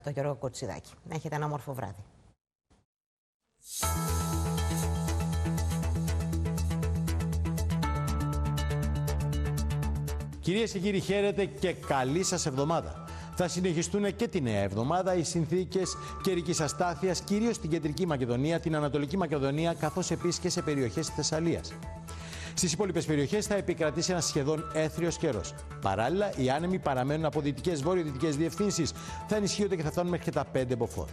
Το Γιώργο Κοτσιδάκη. Να έχετε ένα όμορφο βράδυ. Κυρίες και κύριοι, χαίρετε και καλή σας εβδομάδα. Θα συνεχιστούν και τη νέα εβδομάδα οι συνθήκες καιρικής αστάθειας, κυρίως στην Κεντρική Μακεδονία, την Ανατολική Μακεδονία, καθώς επίσης και σε περιοχές της Θεσσαλίας. Στις υπόλοιπες περιοχές θα επικρατήσει ένας σχεδόν έθριος καιρός. Παράλληλα, οι άνεμοι παραμένουν από δυτικές βορειοδυτικές διευθύνσεις, θα ενισχύονται και θα φτάνουν μέχρι και τα 5 μποφόρ.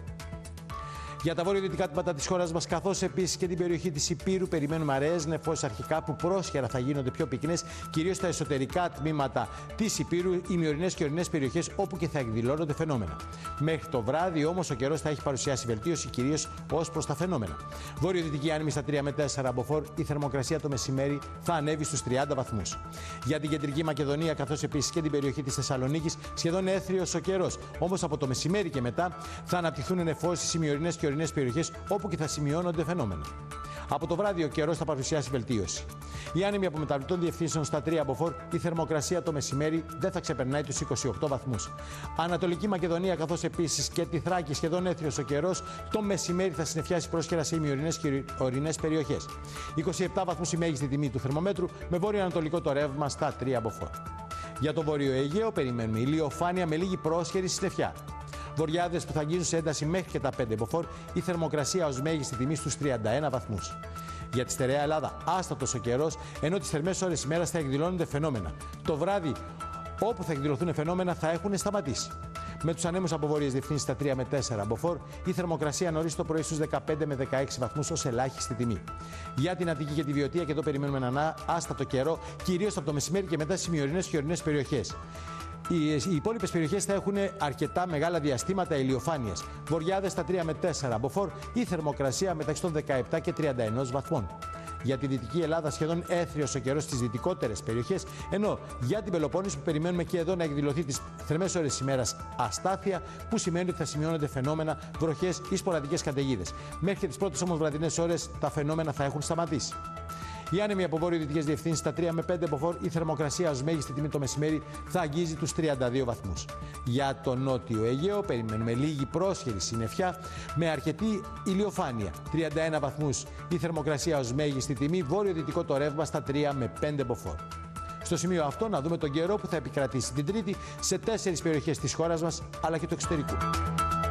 Για τα βορειοδυτικά τμήματα της χώρας μας, καθώς επίσης και την περιοχή της Ηπείρου, περιμένουμε αραιές νεφώσεις αρχικά που πρόσχερα θα γίνονται πιο πυκνές, κυρίως στα εσωτερικά τμήματα της Ηπείρου, ημιορεινές και ορεινές περιοχές όπου και θα εκδηλώνονται φαινόμενα. Μέχρι το βράδυ όμως ο καιρός θα έχει παρουσιάσει βελτίωση, κυρίως ως προς τα φαινόμενα. Βορειοδυτική άνεμη στα 3 με 4 μποφόρ, η θερμοκρασία το μεσημέρι θα ανέβει στους 30 βαθμούς. Για την Κεντρική Μακεδονία, καθώς επίσης και την περιοχή της Θεσσαλονίκης, σχεδόν έθριος ο καιρός. Όμως από το μεσημέρι και μετά θα αναπτυχθούν νεφώσεις ημιορεινές και ορεινές περιοχές όπου και θα σημειώνονται φαινόμενα. Από το βράδυ ο καιρός θα παρουσιάσει βελτίωση. Οι άνεμοι από μεταβλητών διευθύνσεων στα 3 μποφόρ, η θερμοκρασία το μεσημέρι δεν θα ξεπερνάει τους 28 βαθμούς. Ανατολική Μακεδονία, καθώς επίσης και τη Θράκη, σχεδόν έθριος ο καιρός, το μεσημέρι θα συννεφιάσει πρόσχερα σε ημιορεινές και ορεινές περιοχές. 27 βαθμούς η μέγιστη τιμή του θερμομέτρου, με βόρειο-ανατολικό το ρεύμα στα 3 μποφόρ. Για το Βόρειο Αιγαίο περιμένουμε ηλιοφάνεια με λίγη πρόσχερη συννεφιά. Βοριάδες που θα αγγίζουν σε ένταση μέχρι και τα 5 μποφόρ, η θερμοκρασία ως μέγιστη τιμή στους 31 βαθμούς. Για τη στερεά Ελλάδα, άστατος ο καιρός, ενώ τις θερμές ώρες ημέρας θα εκδηλώνονται φαινόμενα. Το βράδυ, όπου θα εκδηλωθούν φαινόμενα, θα έχουν σταματήσει. Με τους ανέμους από βόρειες διευθύνσεις στα 3 με 4 μποφόρ, η θερμοκρασία νωρίς το πρωί στους 15 με 16 βαθμούς ως ελάχιστη τιμή. Για την Αττική και τη Βιωτία, και εδώ περιμένουμε έναν άστατο καιρό, κυρίως από το μεσημέρι και μετά στις ημιορεινές και ορεινές περιοχές. Οι υπόλοιπες περιοχές θα έχουν αρκετά μεγάλα διαστήματα ηλιοφάνειας. Βοριάδες στα 3 με 4 μποφόρ, η θερμοκρασία μεταξύ των 17 και 31 βαθμών. Για τη Δυτική Ελλάδα, σχεδόν έθριος ο καιρός στις δυτικότερες περιοχές, ενώ για την Πελοπόννησο που περιμένουμε και εδώ να εκδηλωθεί τις θερμές ώρες της ημέρας αστάθεια, που σημαίνει ότι θα σημειώνονται φαινόμενα, βροχές ή σποραδικές καταιγίδες. Μέχρι και τις πρώτες όμως βραδινές ώρες τα φαινόμενα θα έχουν σταματήσει. Οι άνεμοι από βορειοδυτικές διευθύνσεις στα 3 με 5 μποφόρ, η θερμοκρασία ως μέγιστη τιμή το μεσημέρι θα αγγίζει τους 32 βαθμούς. Για το Νότιο Αιγαίο περιμένουμε λίγη πρόσχερη συννεφιά με αρκετή ηλιοφάνεια. 31 βαθμούς η θερμοκρασία ως μέγιστη τιμή, βόρειο-δυτικό το ρεύμα στα 3 με 5 μποφόρ. Στο σημείο αυτό να δούμε τον καιρό που θα επικρατήσει την Τρίτη σε 4 περιοχές της χώρας μας αλλά και του εξωτερικού.